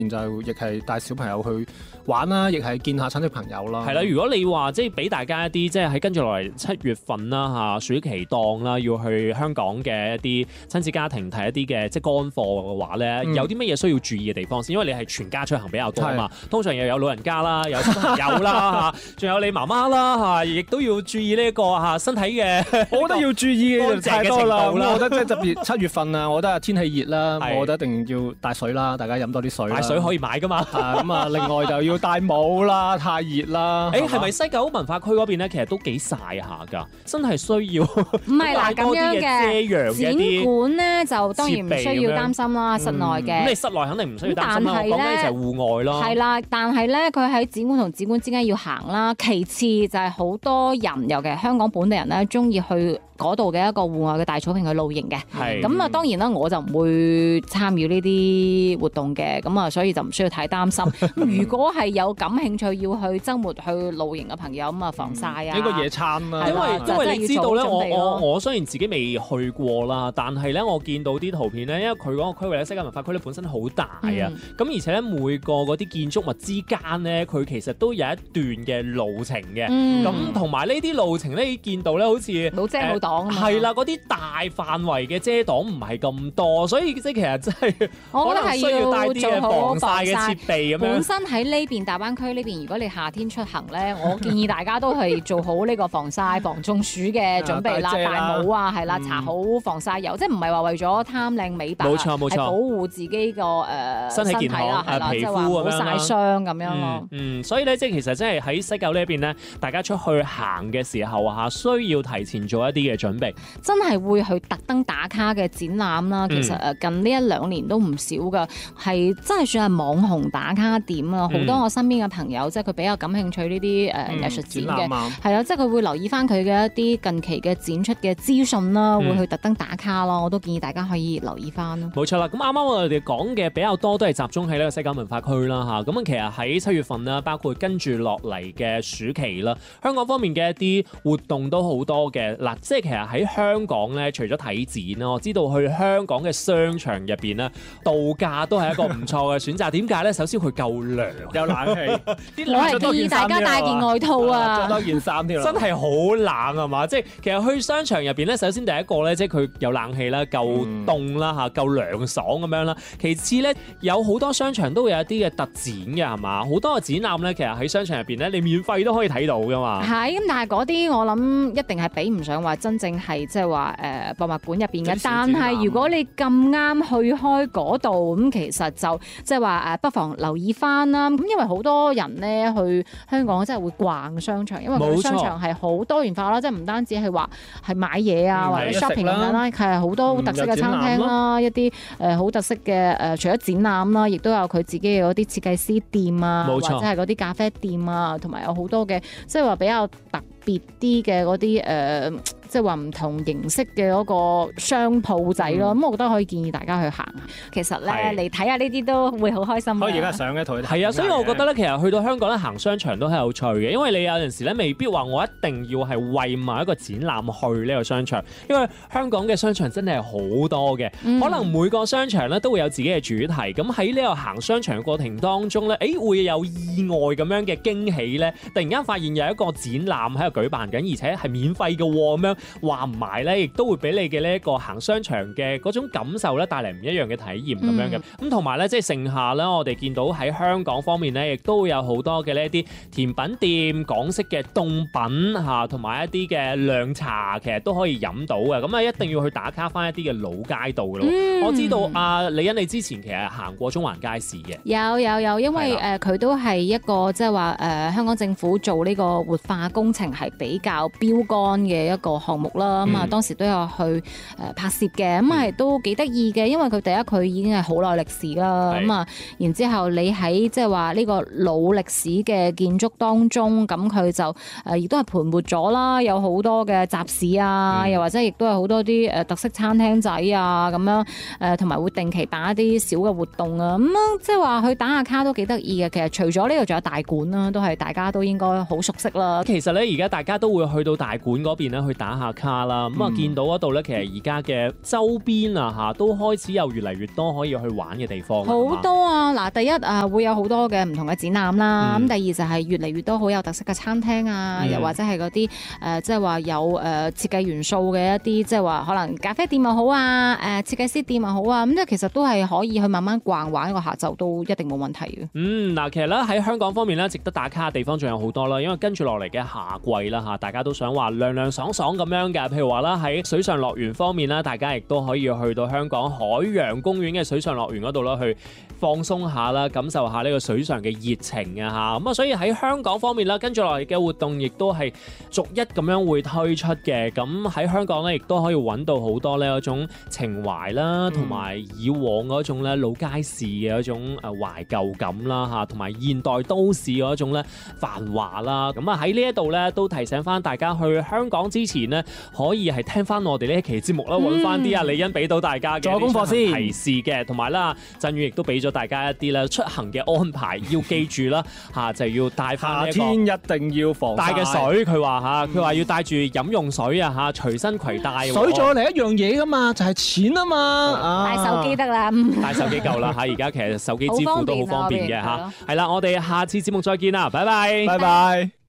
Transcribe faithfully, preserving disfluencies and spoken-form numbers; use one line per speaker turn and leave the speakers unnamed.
就亦係帶小朋友去玩啦，亦係見下親戚朋友啦。
係啦，如果你話即係俾大家一啲即係喺跟住落嚟七月份啦嚇暑期檔啦，要去香港嘅一啲親子家庭睇一啲嘅即係乾貨嘅話咧，嗯、有啲乜嘢需要注意嘅地方先？因為你係全家出行比較多啊嘛，通常又有老人家啦，有小朋友啦嚇，仲有你媽媽啦嚇，亦都要注意呢一個嚇身體嘅。我覺得要注意嘅太多啦。
我覺得即係特別七月份啊，我覺得天氣熱啦，我覺得一定要帶水啦，大家飲多啲水啦。
水可以買噶嘛？
咁啊，另外就要戴帽啦，太熱啦。
誒，係咪西九文化區嗰邊咧，其實都幾曬下㗎？真係需要
唔係嗱咁樣嘅展館咧，就當然唔需要擔心啦，室內嘅。
咁你室內肯定唔需要擔心啦。講緊就係戶外咯。
係啦，但係咧，佢喺展館同展館之間要行啦。其次就係好多人，尤其係香港本地人咧，中意去嗰度嘅一個戶外嘅大草坪去露營嘅。係。咁啊，當然啦，我就唔會參與呢啲活動嘅。咁啊，所以就唔需要太擔心。如果係有感興趣要去週末去露營嘅朋友，咁啊防曬啊，
呢個野餐啦。
因為因為你知道咧，我我我雖然自己未去過啦，但係咧我見到啲圖片咧，因為佢嗰個區域咧，西九文化區咧本身好大啊。咁、嗯、而且咧每個嗰啲建築物之間咧，佢其實都有一段嘅路程嘅。咁同埋呢啲路程咧，你見到咧好似
冇遮冇擋啊。
係啦，嗰啲大範圍嘅遮擋唔係咁多，所以即係其實真係可能需要帶啲嘅防曬嘅設備咁樣。
本身喺呢邊大灣區呢邊，如果你夏天出行咧，我建議大家都係做好呢個防曬、防中暑嘅準備啦，戴帽啊，係啦，搽好防曬油，即係唔係話為咗貪靚美白，
冇錯冇錯，係
保護自己個誒
身體健康
啦，係啦，即係話唔好曬傷咁樣咯。
嗯，所以咧，即係其實真係喺西九呢一邊咧，大家出去行嘅時候嚇，需要提前做一啲嘅準備。
真係會去特登打卡嘅展覽啦，其實誒近呢一兩年都唔少噶，係真係算係網紅打卡點啊！好、嗯、多我身邊嘅朋友，即係佢比較感興趣呢啲誒藝術展嘅，係啊、嗯，即係佢會留意翻佢嘅一啲近期嘅展出嘅資訊啦，嗯、會去特登打卡咯。我都建議大家可以留意翻咯。
冇錯啦，咁啱啱我哋講嘅比較多都係集中喺呢個西九文化區啦嚇。咁啊，其實喺七月份啦，包括跟住落嚟嘅暑期啦，香港方面嘅一啲活動都好多嘅。嗱，即係其實喺香港咧，除咗睇展啦，我知道去香港嘅商場入邊咧，度假都係一個唔錯嘅選擇。點解咧？首先佢夠涼，
有冷氣。
我係建議大家帶件外套啊，
着多件衫添。
真係好冷啊嘛！即係其實去商場入邊咧，首先第一個咧，即係佢有冷氣啦，夠凍啦嚇，夠涼爽咁樣啦。其次咧，有好多商場都會有一啲嘅特展嘅係嘛，好多嘅展覽咧，其實喺商場入邊咧，你免費都可以睇到噶嘛。
係咁，但係嗰啲我諗一定係比唔上話真正係即係話誒博物館入邊嘅。但係如果你咁啱去開嗰度，咁其實就即係話誒，不妨留意翻啦。咁因為好多人咧去香港真係會逛商場，因為佢商場係好多元化啦，即係唔單止係話係買嘢啊，或者 shopping 咁樣啦，係好多好特色嘅餐廳啦，一啲誒好特色嘅誒，除咗展覽啦，亦都有佢自己嘅嗰啲設計師店啊，或者係嗰啲咖啡店啊，同埋有好多嘅即係話比較特別啲嘅嗰啲誒，即係話唔同形式嘅嗰個商鋪仔咯。咁、嗯、我覺得可以建議大家去行。其實咧，你睇下呢啲都會好開心。
可以而家上嘅圖
係啊，所以我覺得咧，其實去到香港咧行商場都係有趣嘅，因為你有陣時咧未必話我一定要係為某一個展覽去呢個商場，因為香港嘅商場真係好多嘅，嗯、可能每個商場咧都會有自己嘅主題。咁喺呢個行商場嘅過程當中咧，誒會有意外咁樣嘅驚喜咧，突然間發現有一個展覽喺度舉辦緊，而且係免費嘅喎，咁樣話唔埋咧，亦都會俾你嘅呢一個行商場嘅嗰種感受咧，帶嚟唔一樣嘅體驗咁樣嘅。咁同埋咧，即係盛夏咧，我哋見到喺香港方面咧，亦都會有好多嘅呢一啲甜品店、港式嘅凍品嚇，同埋一啲嘅涼茶，其實都可以飲到嘅。咁啊，一定要去打卡翻一啲嘅老街道嘅咯。嗯、我知道啊，李欣你之前其實行過中環街市嘅。
有有有，因為誒佢都係一個即係話誒香港政府做呢個活化工程係比較標杆嘅一個項目啦。咁啊、嗯，當時都有去誒拍攝嘅，咁係都幾得意嘅，因為佢第一佢已經係好耐歷史啦。咁啊，然之後你喺即係話呢個老歷史嘅建築當中，咁佢就誒亦都係盤活咗啦，有好多嘅集市啊，嗯、又或者亦都有好多啲誒特色餐廳仔啊，咁樣誒同埋會定期辦一啲小嘅活動啊。咁樣即係話去打下卡都幾得意嘅。其實除咗呢度仲有大館啦，都係大家都應該好熟悉啦。
其實咧，而家大家都會去到大館嗰邊咧去打打下卡啦。咁啊、嗯，見到嗰度咧，其實而家嘅周邊啊嚇都開始有越嚟越多可以去玩嘅地方。
好多啊！嗱，第一啊會有好多嘅唔同嘅展覽啦。咁、嗯、第二就係越嚟越多好有特色嘅餐廳啊，嗯、又或者係嗰啲誒即係話有誒設計元素嘅一啲，即係話可能咖啡店又好啊，誒設計師店又好啊。咁即係其實都係可以去慢慢逛玩一個下晝都一定冇問題嘅。嗯，
嗱，其實咧喺香港方面咧，值得打卡嘅地方仲有好多啦。因為跟住落嚟嘅夏季啦嚇，大家都想話涼涼爽爽咁樣嘅。譬如話啦，喺水上樂園方面啦，大家亦都可以去到香港海洋公園嘅水上樂園嗰度啦，去放鬆下啦，感受下呢個水上嘅熱情啊嚇。咁啊，所以喺香港方面啦，跟住落嚟嘅活動亦都係逐一咁樣會推出嘅。咁喺香港咧，亦都可以揾到好多呢一種情懷啦，同埋以往嗰種咧老街市嘅一種誒懷舊感啦嚇，同埋現代都市嗰種咧繁華啦。咁啊喺呢一度咧都提醒翻大家去香港之前呢，可以係聽翻我哋呢一期節目啦，揾翻啲阿李欣俾到大家嘅
做功課先
提示嘅，同埋啦振宇亦都俾咗大家一啲咧出行嘅安排，要記住啦嚇，就要帶翻
夏天一定要防曬
帶嘅水。佢話嚇，佢話要帶住飲用水啊嚇，隨身攜帶。
水再嚟一樣嘢噶嘛，就係錢啊嘛，
帶手機得啦，
帶手機夠啦嚇。而家其實手機支付都好方便嘅嚇。係啦，我哋下次節目再見啦，拜拜，
拜拜。